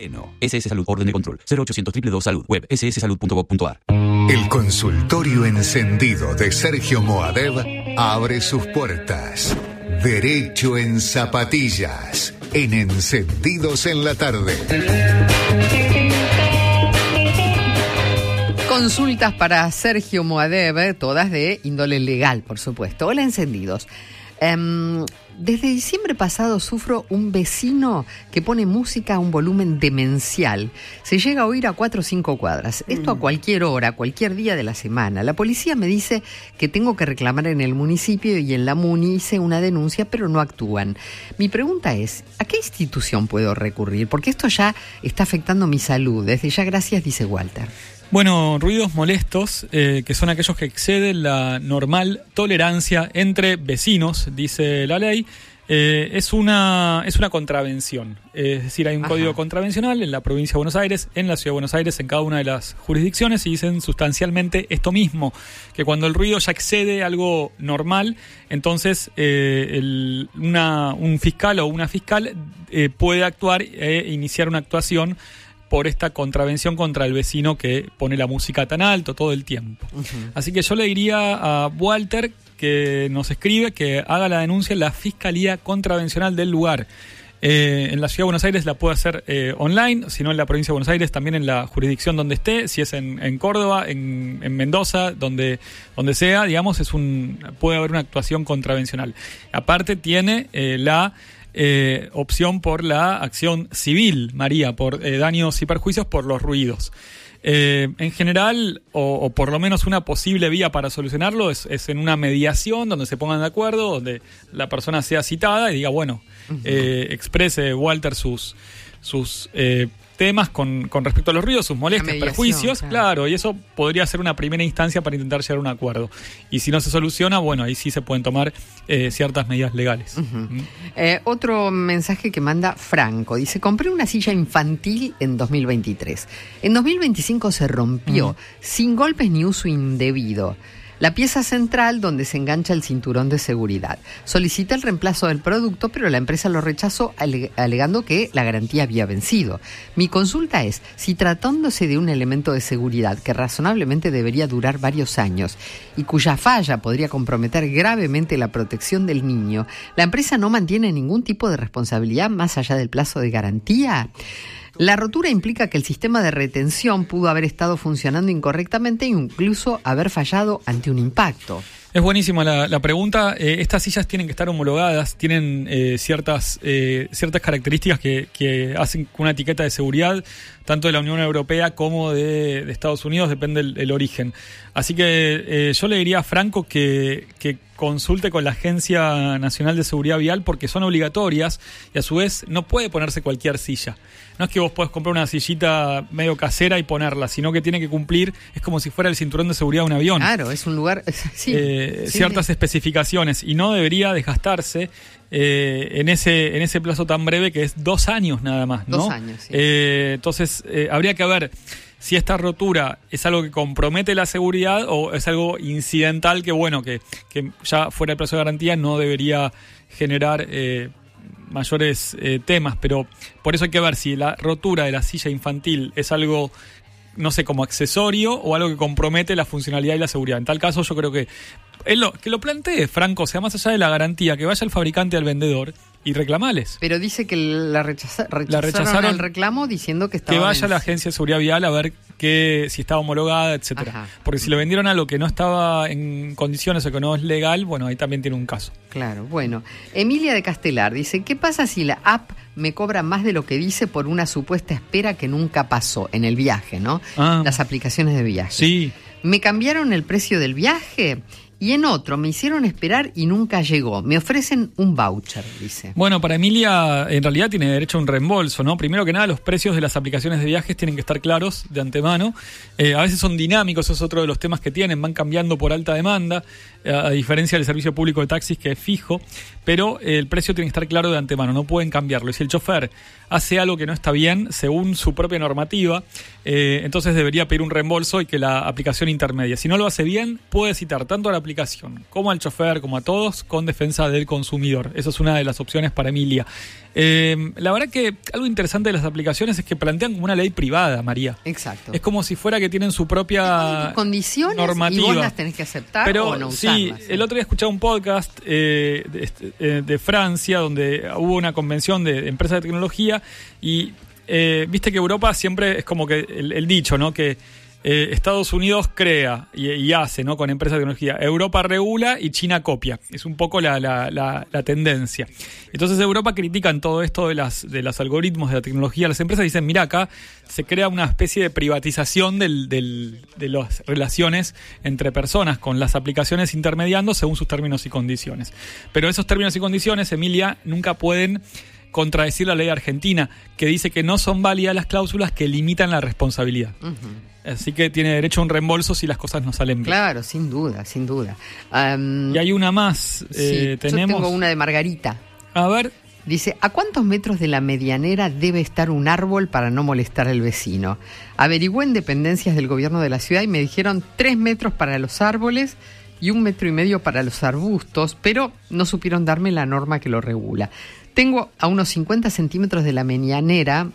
SS Salud, orden de control, 0800 222 Salud, web sssalud.gov.ar. El consultorio encendido de Sergio Moadev abre sus puertas. Derecho en zapatillas, en Encendidos en la Tarde. Consultas para Sergio Moadev, todas de índole legal, por supuesto. Hola, Encendidos. Desde diciembre pasado sufro un vecino que pone música a un volumen demencial. Se llega a oír a 4 o 5 cuadras. Esto a cualquier hora, cualquier día de la semana. La policía me dice que tengo que reclamar en el municipio y en la MUNI hice una denuncia, pero no actúan. Mi pregunta es, ¿a qué institución puedo recurrir? Porque esto ya está afectando mi salud. Desde ya, gracias, dice Walter. Bueno, ruidos molestos, que son aquellos que exceden la normal tolerancia entre vecinos, dice la ley, es una contravención. Es decir, hay un código contravencional en la provincia de Buenos Aires, en la ciudad de Buenos Aires, en cada una de las jurisdicciones, y dicen sustancialmente esto mismo, que cuando el ruido ya excede algo normal, entonces un fiscal o una fiscal puede actuar e iniciar una actuación por esta contravención contra el vecino que pone la música tan alto todo el tiempo. Así que yo le diría a Walter que nos escribe que haga la denuncia en la Fiscalía Contravencional del lugar. En la Ciudad de Buenos Aires la puede hacer online, si no en la Provincia de Buenos Aires también en la jurisdicción donde esté, si es en Córdoba, en Mendoza, donde sea, digamos, puede haber una actuación contravencional. Aparte tiene la opción por la acción civil, María, por daños y perjuicios por los ruidos. En general, o por lo menos una posible vía para solucionarlo es en una mediación donde se pongan de acuerdo, donde la persona sea citada y diga, bueno, exprese Walter sus temas con respecto a los ruidos, sus molestias, perjuicios, claro, y eso podría ser una primera instancia para intentar llegar a un acuerdo. Y si no se soluciona, bueno, ahí sí se pueden tomar ciertas medidas legales. Otro mensaje que manda Franco, dice, compré una silla infantil en 2023. En 2025 se rompió, sin golpes ni uso indebido. La pieza central donde se engancha el cinturón de seguridad. Solicité el reemplazo del producto, pero la empresa lo rechazó alegando que la garantía había vencido. Mi consulta es, si tratándose de un elemento de seguridad que razonablemente debería durar varios años y cuya falla podría comprometer gravemente la protección del niño, ¿la empresa no mantiene ningún tipo de responsabilidad más allá del plazo de garantía? La rotura implica que el sistema de retención pudo haber estado funcionando incorrectamente e incluso haber fallado ante un impacto. Es buenísima la pregunta. Estas sillas tienen que estar homologadas, tienen ciertas características que hacen una etiqueta de seguridad, tanto de la Unión Europea como de Estados Unidos, depende el origen. Así que yo le diría a Franco que consulte con la Agencia Nacional de Seguridad Vial porque son obligatorias y a su vez no puede ponerse cualquier silla. No es que vos podés comprar una sillita medio casera y ponerla, sino que tiene que cumplir, es como si fuera el cinturón de seguridad de un avión. Claro, es un lugar, ciertas especificaciones y no debería desgastarse en ese plazo tan breve que es 2 años nada más, ¿no? 2 años, sí. Entonces habría que ver si esta rotura es algo que compromete la seguridad o es algo incidental que ya fuera del plazo de garantía no debería generar mayores temas, pero por eso hay que ver si la rotura de la silla infantil es algo, no sé, como accesorio o algo que compromete la funcionalidad y la seguridad. En tal caso yo creo que lo plantee Franco, o sea, más allá de la garantía, que vaya el fabricante al vendedor y reclamales. Pero dice que rechazaron el reclamo diciendo que estaba... Que vaya a la Agencia de Seguridad Vial a ver si estaba homologada, etcétera. Ajá. Porque si le vendieron algo que no estaba en condiciones o que no es legal, bueno, ahí también tiene un caso. Claro, bueno. Emilia de Castelar dice, ¿qué pasa si la app me cobra más de lo que dice por una supuesta espera que nunca pasó en el viaje, ¿no? Las aplicaciones de viaje. Sí. Me cambiaron el precio del viaje y en otro me hicieron esperar y nunca llegó. Me ofrecen un voucher, dice. Bueno, para Emilia en realidad tiene derecho a un reembolso, ¿no? Primero que nada, los precios de las aplicaciones de viajes tienen que estar claros de antemano. A veces son dinámicos, eso es otro de los temas que tienen, van cambiando por alta demanda, a diferencia del servicio público de taxis que es fijo, pero el precio tiene que estar claro de antemano, no pueden cambiarlo. Y si el chofer hace algo que no está bien, según su propia normativa, entonces debería pedir un reembolso y que la aplicación intermedia. Si no lo hace bien, puede citar tanto a la aplicación aplicación, como al chofer, como a todos, con defensa del consumidor. Esa es una de las opciones para Emilia. La verdad que algo interesante de las aplicaciones es que plantean como una ley privada, María. Exacto. Es como si fuera que tienen su propia condiciones normativa. Y vos las tenés que aceptar. Pero o no usarlas. sí, el otro día escuchaba un podcast de Francia, donde hubo una convención de empresas de tecnología y viste que Europa siempre es como que el dicho, ¿no? Que Estados Unidos crea y hace, ¿no? Con empresas de tecnología. Europa regula y China copia. Es un poco la tendencia. Entonces Europa critican todo esto de los algoritmos de la tecnología. Las empresas dicen, mira, acá se crea una especie de privatización de las relaciones entre personas, con las aplicaciones intermediando según sus términos y condiciones. Pero esos términos y condiciones, Emilia, nunca pueden contradecir la ley argentina, que dice que no son válidas las cláusulas que limitan la responsabilidad. Así que tiene derecho a un reembolso si las cosas no salen bien. Claro, sin duda, sin duda. Y hay una más. Sí, tenemos... yo tengo una de Margarita. A ver. Dice, ¿a cuántos metros de la medianera debe estar un árbol para no molestar al vecino? Averigüé en dependencias del gobierno de la ciudad y me dijeron 3 metros para los árboles y 1,5 metros para los arbustos, pero no supieron darme la norma que lo regula. Tengo a unos 50 centímetros de la medianera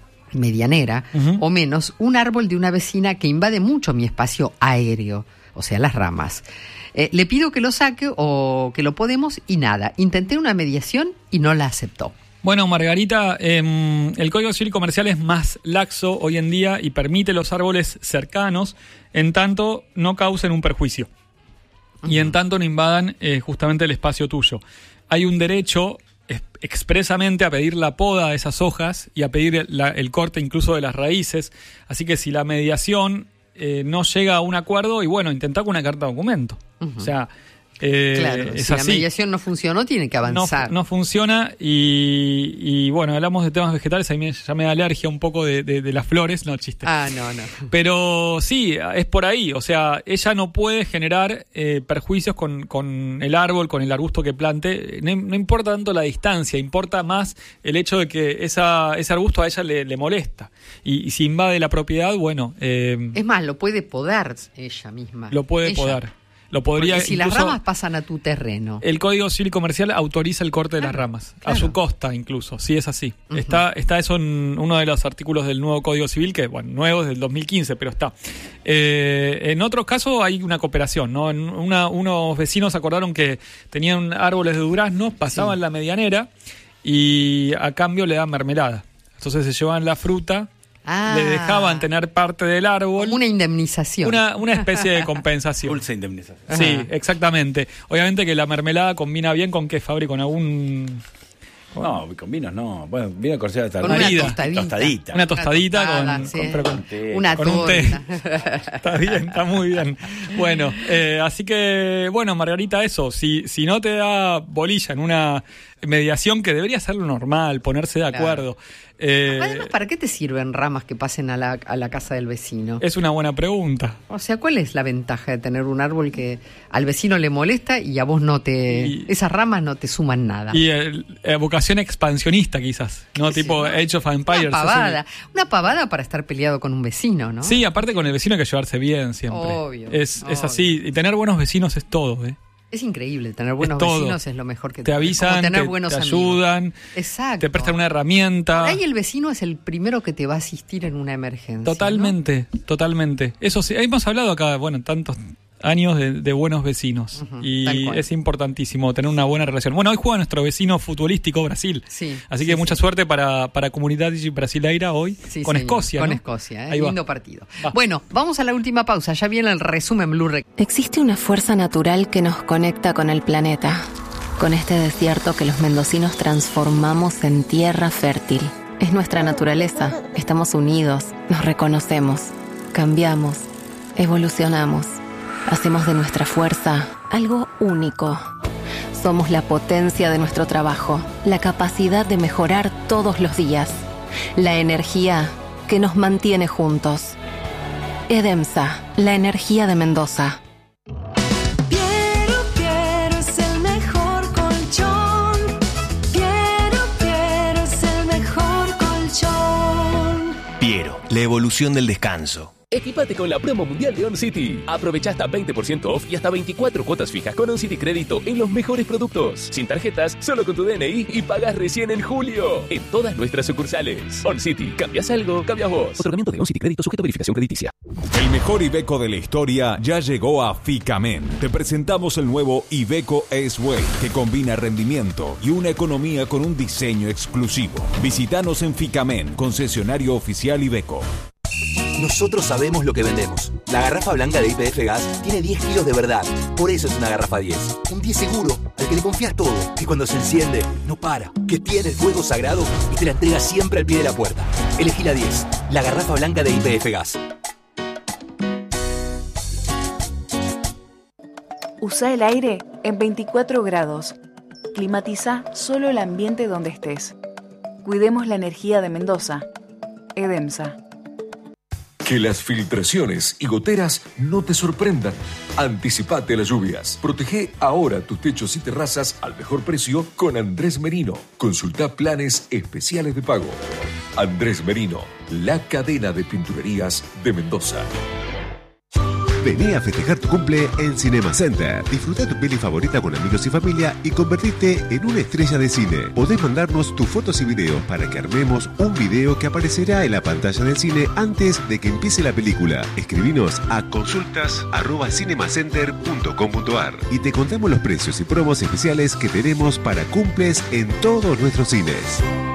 o menos, un árbol de una vecina que invade mucho mi espacio aéreo, o sea, las ramas. Le pido que lo saque o que lo podemos y nada. Intenté una mediación y no la aceptó. Bueno, Margarita, el Código Civil Comercial es más laxo hoy en día y permite los árboles cercanos en tanto no causen un perjuicio y en tanto no invadan justamente el espacio tuyo. Hay un derecho expresamente a pedir la poda de esas hojas y a pedir el corte incluso de las raíces. Así que si la mediación no llega a un acuerdo, y bueno, intentá con una carta de documento. O sea, claro, es si así. la mediación no funcionó, tiene que avanzar. No funciona y bueno, hablamos de temas vegetales, a mí ya me da alergia un poco de las flores, no, chiste. No. Pero sí, es por ahí, o sea, ella no puede generar perjuicios con el árbol, con el arbusto que plante, no importa tanto la distancia, importa más el hecho de que ese arbusto a ella le molesta. Y si invade la propiedad, bueno... es más, lo puede podar ella misma. Lo puede podar. Lo podría, porque si las ramas pasan a tu terreno. El Código Civil Comercial autoriza el corte de las ramas, a su costa incluso, sí es así. Está eso en uno de los artículos del nuevo Código Civil, que bueno, nuevo es del 2015, pero está. En otros casos hay una cooperación, ¿no? Unos vecinos acordaron que tenían árboles de duraznos, pasaban la medianera y a cambio le dan mermelada. Entonces se llevaban la fruta... Le dejaban tener parte del árbol. Una indemnización. Una especie de compensación. Dulce indemnización. Sí, exactamente. Obviamente que la mermelada combina bien con qué, Fabri, con algún... No, con vinos no. Bueno, vino corciada con una tostadita. Una tostadita con una con un té. torta. Está bien, está muy bien. Bueno, así que, bueno, Margarita, eso. Si no te da bolilla en una mediación, que debería ser lo normal, ponerse de acuerdo. Además, ¿para qué te sirven ramas que pasen a la casa del vecino? Es una buena pregunta. O sea, ¿cuál es la ventaja de tener un árbol que al vecino le molesta y a vos esas ramas no te suman nada? Y vocación expansionista, quizás, ¿no? Sí, tipo ¿no? Age of Empires. Una pavada para estar peleado con un vecino, ¿no? Sí, aparte con el vecino hay que llevarse bien siempre. Obvio. Es así. Y tener buenos vecinos es todo, ¿eh? Es increíble, tener buenos vecinos es lo mejor que te avisan, tener te buenos ayudan, exacto, te prestan una herramienta. Por ahí el vecino es el primero que te va a asistir en una emergencia. Totalmente, ¿no? totalmente. Eso sí, hemos hablado acá, bueno, tantos años de buenos vecinos. Y es importantísimo tener una buena relación. Bueno, hoy juega nuestro vecino futbolístico Brasil. Sí, así que mucha suerte para Comunidad Brasileira hoy con Escocia. Con ¿no? Escocia, Ahí lindo partido. Bueno, vamos a la última pausa. Ya viene el resumen Blu-ray. Existe una fuerza natural que nos conecta con el planeta, con este desierto que los mendocinos transformamos en tierra fértil. Es nuestra naturaleza. Estamos unidos, nos reconocemos, cambiamos, evolucionamos. Hacemos de nuestra fuerza algo único. Somos la potencia de nuestro trabajo, la capacidad de mejorar todos los días, la energía que nos mantiene juntos. Edemsa, la energía de Mendoza. Piero es el mejor colchón. Piero es el mejor colchón. Piero, la evolución del descanso. Equipate con la promo mundial de OnCity. Aprovecha hasta 20% off y hasta 24 cuotas fijas con OnCity Crédito en los mejores productos. Sin tarjetas, solo con tu DNI y pagas recién en julio. En todas nuestras sucursales. OnCity. ¿Cambias algo? Cambias vos. Otorgamiento de OnCity Crédito sujeto a verificación crediticia. El mejor Iveco de la historia ya llegó a Ficamen. Te presentamos el nuevo Iveco S-Way, que combina rendimiento y una economía con un diseño exclusivo. Visítanos en Ficamen, concesionario oficial Iveco. Nosotros sabemos lo que vendemos. La garrafa blanca de YPF Gas tiene 10 kilos de verdad. Por eso es una garrafa 10. Un 10 seguro, al que le confías todo. Que cuando se enciende, no para. Que tiene el fuego sagrado y te la entrega siempre al pie de la puerta. Elegí la 10. La garrafa blanca de YPF Gas. Usa el aire en 24 grados. Climatiza solo el ambiente donde estés. Cuidemos la energía de Mendoza. Edemsa. Que las filtraciones y goteras no te sorprendan. Anticipate a las lluvias. Protege ahora tus techos y terrazas al mejor precio con Andrés Merino. Consulta planes especiales de pago. Andrés Merino, la cadena de pinturerías de Mendoza. Vení a festejar tu cumple en Cinema Center. Disfruta tu peli favorita con amigos y familia y convertirte en una estrella de cine. Podés mandarnos tus fotos y videos para que armemos un video que aparecerá en la pantalla del cine antes de que empiece la película. Escribinos a consultas@cinemacenter.com.ar y te contamos los precios y promos especiales que tenemos para cumples en todos nuestros cines.